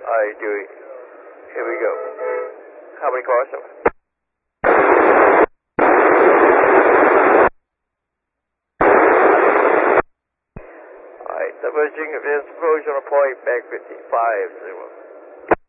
Alright, Dewey. Here we go. How many cars? Alright, submerging advanced approach on a point, back 55, 0.